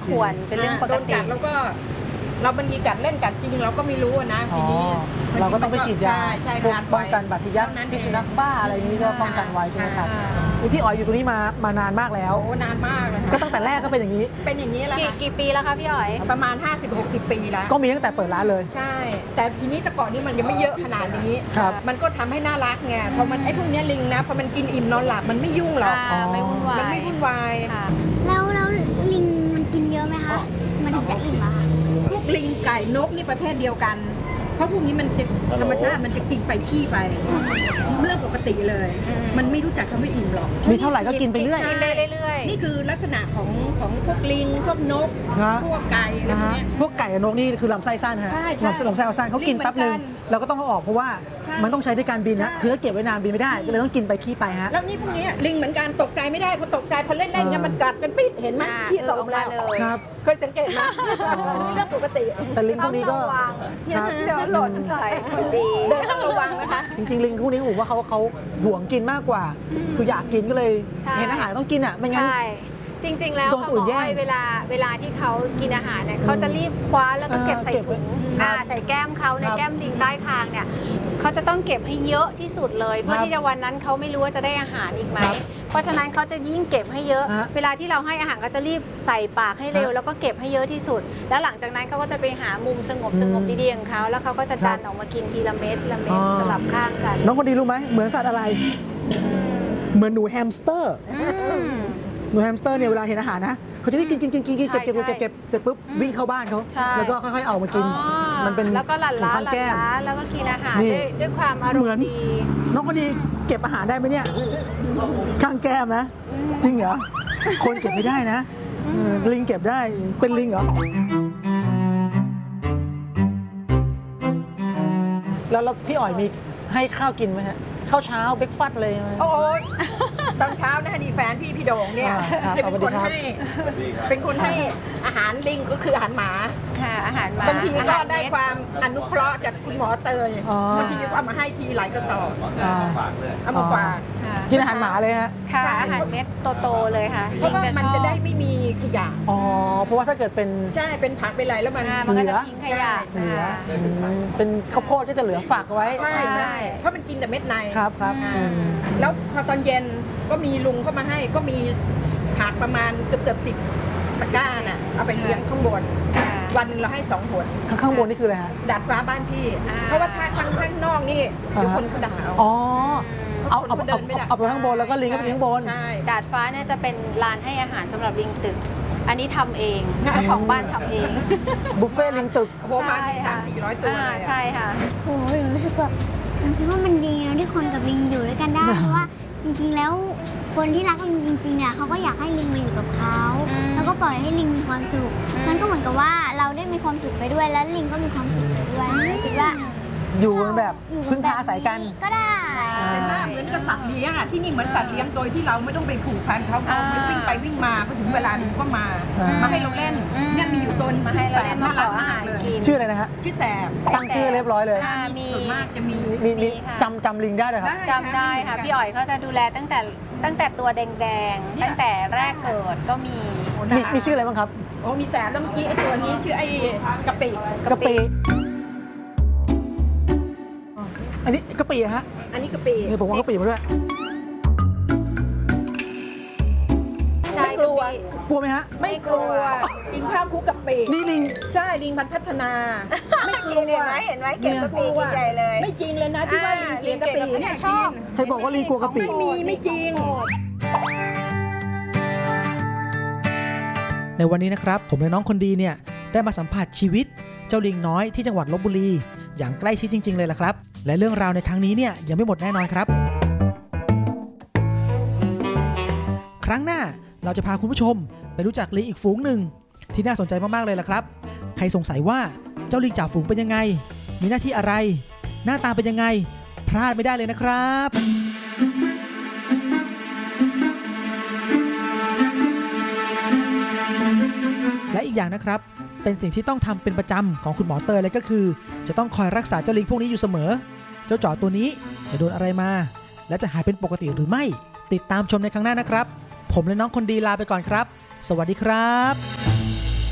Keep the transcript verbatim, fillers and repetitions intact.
ควรเป็นเรื่องปกติแล้วก็เราบางทีกัดเล่นกัดจริงเราก็ไม่รู้นะทีนี้เราก็ต้องไปฉีดยาป้องกันบาดทะยักพิษสุนัขบ้าอะไรนี้ก็ป้องกันไว้ใช่ไหมครับพี่อ๋อยอยู่ตรงนี้มามานานมากแล้วโอ้นานมากเลยก็ตั้งแต่แรกก็เป็นอย่างนี้เป็นอย่างนี้แล้วกี่ปีแล้วคะพี่อ๋อยประมาณ ห้าสิบหกสิบ ปีแล้วก็มีตั้งแต่เปิดร้านเลยใช่แต่ทีนี้แต่ก่อนนี้มันยังไม่เยอะขนาดนี้มันก็ทำให้น่ารักไงพอมันไอ้พวกนี้ลิงนะพอมันกินอิ่มนอนหลับมันไม่ยุ่งหรอกไม่วุ่นวายมันไม่วุ่นวายแล้วแล้วลิงมันกินเยอะไหมคะมันถึงจะอิ่มอะคะพวกลิงไก่นกนี่ประเภทเดียวกันเพราะพวกนี้มันจะธรรมชาติมันจะกินไปขี้ไปเรื่องปกติเลยมันไม่รู้จักคำว่าอิ่มหรอกมีเท่าไหร่ก็กินไปเรื่อยกินได้เรื่อยนี่คือลักษณะของของพวกลิงพวกนกพวกไก่อะไรพวกนี้พวกไก่กับนกนี่คือลำไส้สั้นฮะลำไส้สั้นเขากินแป๊บนึงเราก็ต้องเอาออกเพราะว่ามันต้องใช้ในการบินนะคือถ้าเก็บไว้นานบินไม่ได้ก็เลยต้องกินไปขี้ไปฮะแล้วนี่พวกนี้ลิงเหมือนกันตกใจไม่ได้พอตกใจพอเล่นเล่นกันมันกัดกันปิดเห็นไหมขี้ตกมาเลยครับเคยสังเกตไหมนี่เรื่องปกติแต่ลิงพวกนี้ก็เดี๋ยวหล่นใส่คนดีต้องระวังนะคะจริงๆลิงพวกนี้ผมว่าเขาเขาห่วงกินมากกว่าคืออยากกินก็เลยเห็นอาหารต้องกินอ่ะไม่งั้นจริงๆแล้วเขาบอกว่าเวลาเวลาที่เขากินอาหารเนี่ยเขาจะรีบคว้าแล้วก็เก็บใส่ถุงใส่แก้มเขาในแก้มลิงใต้คางเนี่ยเขาจะต้องเก็บให้เยอะที่สุดเลยเพื่อที่จะวันนั้นเขาไม่รู้ว่าจะได้อาหารอีกไหมเพราะฉะนั้นเขาจะยิ่งเก็บให้เยอะเวลาที่เราให้อาหารก็จะรีบใส่ปากให้เร็วแล้วก็เก็บให้เยอะที่สุดแล้วหลังจากนั้นเขาก็จะไปหามุมสงบสงบดีๆของเขาแล้วเขาก็จะดันออกมากินทีละเม็ดละเม็ดสลับข้างกันน้องคนดีรู้ไหมเหมือนสัตว์อะไรเหมือนหนูแฮมสเตอร์หนูแฮมสเตอร์เนี่ยเวลาเห็นอาหารนะเขาจะได้กินกินกินกินกินเก็บเก็บเก็บเก็บเสร็จปุ๊บวิ่งเข้าบ้านเขาแล้วก็ค่อยๆเอามากินมันเป็นแล้วก็หลั่นล้าหลั่นล้าแล้วก็กินอาหารด้วยด้วยความอารมณ์ดีน้องคนดีเก็บอาหารได้ไหมเนี่ยข้างแก้มนะจริงเหรอคนเก็บไม่ได้นะลิงเก็บได้เป็นลิงเหรอแล้วพี่อ๋อยมีให้ข้าวกินไหมฮะข้าวเช้าเบรกฟาสต์เลยโอ้ยตอนเช้านะดีแฟนพี่พี่โด่งเนี่ยจะเป็นคนให้เป็นคนให้อาหารลิงก็คืออาหารหมาค่ะอาหารหมาบางทีก็ได้ความอนุเคราะห์จากคุณหมอเตยบางทีก็เอามาให้ทีหลายกระสอบเอามาฝากกินอาหารหมาเลยฮะค่ะอาหารเม็ดโตๆเลยค่ะเพราะว่ามันจะได้ไม่มีขยะอ๋อเพราะว่าถ้าเกิดเป็นใช่เป็นผักเป็นอะไรแล้วมันมันก็จะทิ้งขยะเหลือเป็นข้าวโพดก็จะเหลือฝากไว้ใช่ใช่เพราะมันกินแต่เม็ดในครับครับแล้วพอตอนเย็นก็มีลุงเข้ามาให้ก็มีผักประมาณเกือบเกือบสิบตะกร้าน่ะเอาไปเลี้ยงข้างบนวันหนึ่งเราให้สองผลข้างบนนี่คืออะไรฮะดาดฟ้าบ้านพี่เพราะว่าถ้าข้างข้างนอกนี่เดี๋ยวคนเขาด่าอ๋อเอาเอาเอาเอาไปข้างบนแล้วก็ลิงก็ไปข้างบนดาดฟ้าเนี่ยจะเป็นลานให้อาหารสำหรับลิงตึกอันนี้ทำเองเจ้าของบ้านทำเองบุฟเฟ่ลิงตึกประมาณสามสี่ร้อยตัวใช่ค่ะโอ้ยรู้สึกแบบผมคิดว่ามันดีนะที่คนกับลิงอยู่ด้วยกันได้เพราะว่าจริงๆแล้วคนที่รักลิงจริงๆเนี่ยเขาก็อยากให้ลิงมาอยู่กับเขาแล้วก็ปล่อยให้ลิงมีความสุขมันก็เหมือนกับว่าเราได้มีความสุขไปด้วยแล้วลิงก็มีความสุขไปด้วยคิดว่าอยู่แบบพึ่งพาอาศัยกันก็ได้เป็นมากเหมือนกับสัตว์เลี้ยงอ่ะที่นี่เหมือนสัตว์เลี้ยงโดยที่เราไม่ต้องไปผูกพันเขาเขาวิ่งไปวิ่งมาพอถึงเวลาก็มามาให้เราเล่นเนี่ยมีอยู่ตัวที่แสบน่ารักมากเลยชื่ออะไรนะฮะชื่อแสบตั้งชื่อเรียบร้อยเลยมีส่วนมากจะมีมีจำจำลิงได้เลยครับจำได้ค่ะพี่อ๋อยเขาจะดูแลตั้งแต่ตั้งแต่ตัวแดงๆตั้งแต่แรกเกิดก็มีมีชื่ออะไรบ้างครับโอ้มีแสบแล้วเมื่อกี้ไอ้ตัวนี้ชื่อไอ้กะปิกะปิอันนี้กะปิฮะอันนี้กะปิเนี่ยผมว่ากะปิมาด้วยไม่กลัวกลัวไหมฮะไม่กลัวกินข้าวคุกกะปินี่ลิงใช่ลิงพันพัฒนาไม่กลัวเห็นไหมเห็นไหมเก็บกะปิใหญ่เลยไม่จริงเลยนะที่ว่าลิงเกลียดกะปิเนี่ยชอบใครบอกว่าลิงกลัวกะปิไม่มีไม่จริงในวันนี้นะครับผมและน้องคนดีเนี่ยได้มาสัมผัสชีวิตเจ้าลิงน้อยที่จังหวัดลพบุรีอย่างใกล้ชิดจริงๆเลยล่ะครับและเรื่องราวในครั้งนี้เนี่ยยังไม่หมดแน่นอนครับครั้งหน้าเราจะพาคุณผู้ชมไปรู้จักลิงอีกฝูงหนึ่งที่น่าสนใจมากๆเลยล่ะครับใครสงสัยว่าเจ้าลิงจ่าฝูงเป็นยังไงมีหน้าที่อะไรหน้าตาเป็นยังไงพลาดไม่ได้เลยนะครับและอีกอย่างนะครับเป็นสิ่งที่ต้องทำเป็นประจำของคุณหมอเตยเลยก็คือจะต้องคอยรักษาเจ้าลิงพวกนี้อยู่เสมอเจ้าจ่อตัวนี้จะโดนอะไรมาและจะหายเป็นปกติหรือไม่ติดตามชมในครั้งหน้านะครับผมและน้องคนดีลาไปก่อนครับสวัสดีครับ